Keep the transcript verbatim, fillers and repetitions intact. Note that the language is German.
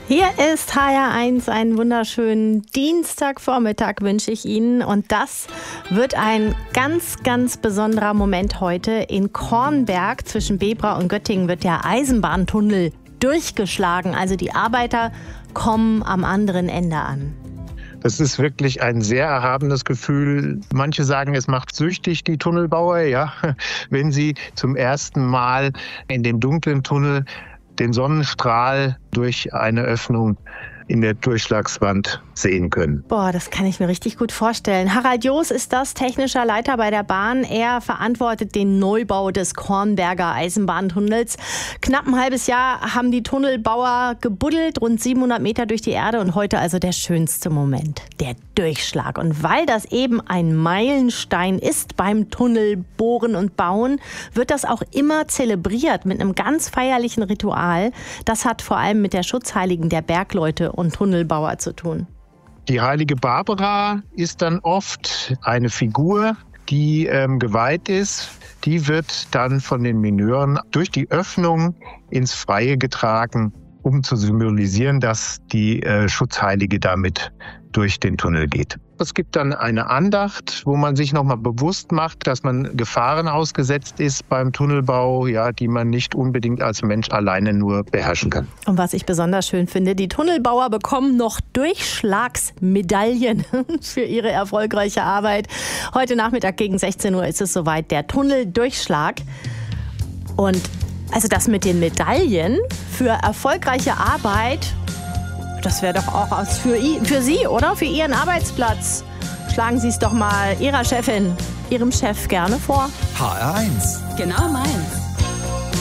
Hier ist H R eins, einen wunderschönen Dienstagvormittag wünsche ich Ihnen. Und das wird ein ganz, ganz besonderer Moment heute. In Kornberg zwischen Bebra und Göttingen wird der Eisenbahntunnel durchgeschlagen. Also die Arbeiter kommen am anderen Ende an. Das ist wirklich ein sehr erhabenes Gefühl. Manche sagen, es macht süchtig, die Tunnelbauer, ja, wenn sie zum ersten Mal in dem dunklen Tunnel den Sonnenstrahl durch eine Öffnung in der Durchschlagswand sehen können. Boah, das kann ich mir richtig gut vorstellen. Harald Joos ist das, technischer Leiter bei der Bahn. Er verantwortet den Neubau des Kornberger Eisenbahntunnels. Knapp ein halbes Jahr haben die Tunnelbauer gebuddelt, rund siebenhundert Meter durch die Erde. Und heute also der schönste Moment, der Durchschlag. Und weil das eben ein Meilenstein ist beim Tunnelbohren und Bauen, wird das auch immer zelebriert mit einem ganz feierlichen Ritual. Das hat vor allem mit der Schutzheiligen der Bergleute und Tunnelbauer zu tun. Die heilige Barbara ist dann oft eine Figur, die ähm, geweiht ist. Die wird dann von den Mineuren durch die Öffnung ins Freie getragen, um zu symbolisieren, dass die äh, Schutzheilige damit durch den Tunnel geht. Es gibt dann eine Andacht, wo man sich nochmal bewusst macht, dass man Gefahren ausgesetzt ist beim Tunnelbau, ja, die man nicht unbedingt als Mensch alleine nur beherrschen kann. Und was ich besonders schön finde, die Tunnelbauer bekommen noch Durchschlagsmedaillen für ihre erfolgreiche Arbeit. Heute Nachmittag gegen sechzehn Uhr ist es soweit, der Tunneldurchschlag. Und also das mit den Medaillen für erfolgreiche Arbeit, das wäre doch auch was für, für Sie, oder? Für Ihren Arbeitsplatz. Schlagen Sie es doch mal Ihrer Chefin, Ihrem Chef gerne vor. H R eins. Genau meins.